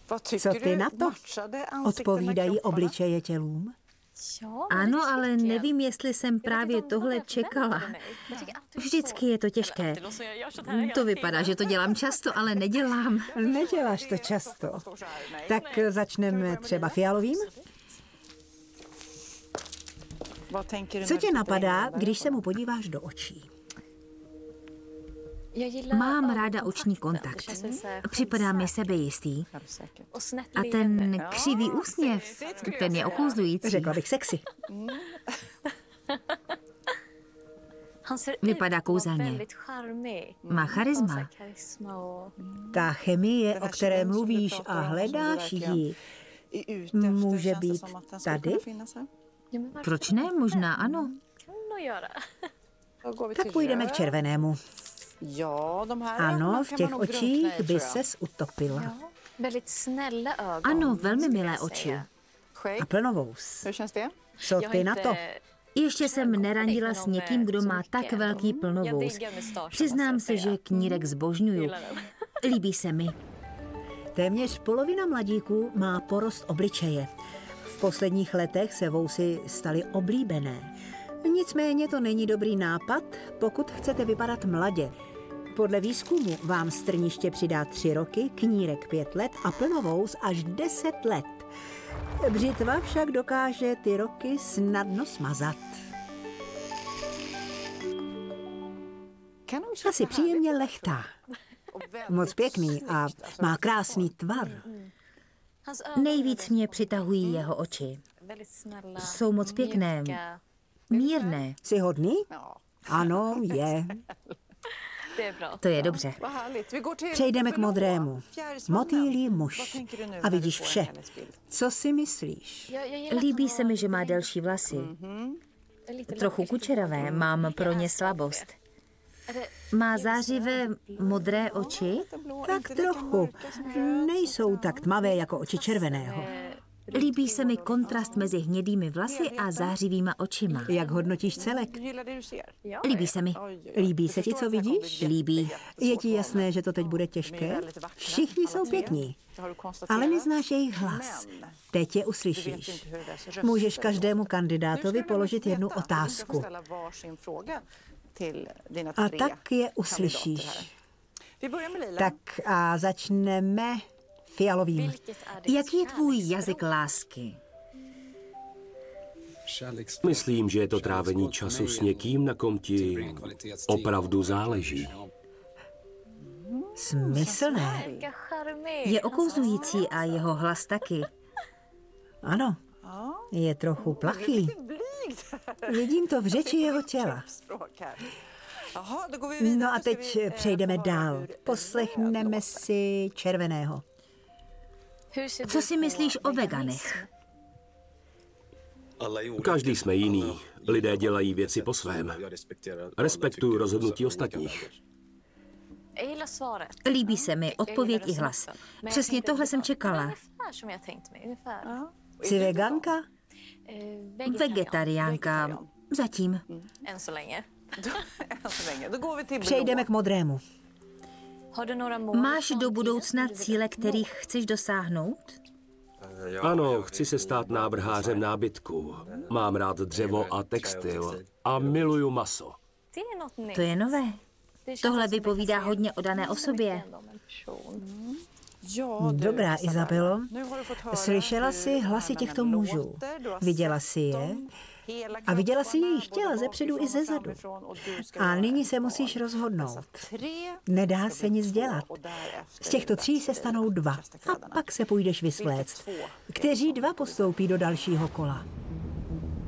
Co ty na to? Odpovídají obličeje tělům? Ano, ale nevím, jestli jsem právě tohle čekala. Vždycky je to těžké. To vypadá, že to dělám často, ale nedělám. Neděláš to často. Tak začneme třeba fialovým? Co tě napadá, když se mu podíváš do očí? Mám ráda oční kontakt. Připadá mi sebejistý. A ten křivý úsměv, ten je okouzlující. Řekla bych sexy. Vypadá kouzelně. Má charisma. Ta chemie, o které mluvíš a hledáš ji, může být tady? Proč ne? Možná ano. Tak půjdeme k červenému. Ano, v těch očích by ses utopila. Ano, velmi milé oči. A plnovous. Co ty na to? Ještě jsem nerandila s někým, kdo má tak velký plnovous. Přiznám se, že knírek zbožňuju. Líbí se mi. Téměř polovina mladíků má porost obličeje. V posledních letech se vousy staly oblíbené. Nicméně to není dobrý nápad, pokud chcete vypadat mladě. Podle výzkumu vám strniště přidá 3 roky, knírek 5 let a plnovous až 10 let. Břitva však dokáže ty roky snadno smazat. Asi příjemně lechtá. Moc pěkný a má krásný tvar. Nejvíc mě přitahují jeho oči. Jsou moc pěkné, mírné. Jsi hodný? Ano, je. To je dobře. Přejdeme k modrému. Motýlí muž. A vidíš vše. Co si myslíš? Líbí se mi, že má delší vlasy. Trochu kučeravé, mám pro ně slabost. Má zářivé modré oči? Tak trochu. Nejsou tak tmavé jako oči červeného. Líbí se mi kontrast mezi hnědými vlasy a zářivýma očima. Jak hodnotíš celek? Líbí se mi. Líbí se ti, co vidíš? Líbí. Je ti jasné, že to teď bude těžké? Všichni jsou pěkní, ale neznáš jejich hlas. Teď je uslyšíš. Můžeš každému kandidátovi položit jednu otázku. A tak je uslyšíš. Tak a začneme fialovým. Jaký je tvůj jazyk lásky? Myslím, že je to trávení času s někým, na kom ti opravdu záleží. Smyslné. Je okouzlující a jeho hlas taky. Ano, je trochu plachý. Vidím to v řeči jeho těla. No a teď přejdeme dál. Poslechneme si červeného. Co si myslíš o veganech? Každý jsme jiný. Lidé dělají věci po svém. Respektuju rozhodnutí ostatních. Líbí se mi odpověď i hlas. Přesně tohle jsem čekala. Jsi veganka? Vegetariánka. Zatím. Přejdeme k modrému. Máš do budoucna cíle, kterých chceš dosáhnout? Ano, chci se stát návrhářem nábytku. Mám rád dřevo a textil. A miluju maso. To je nové. Tohle vypovídá hodně o dané osobě. Dobrá, Izabelo. Slyšela jsi hlasy těchto mužů. Viděla jsi je a viděla jsi jejich těla zepředu i zezadu. A nyní se musíš rozhodnout. Nedá se nic dělat. Z těchto 3 se stanou 2 a pak se půjdeš vysvléct. Kteří 2 postoupí do dalšího kola?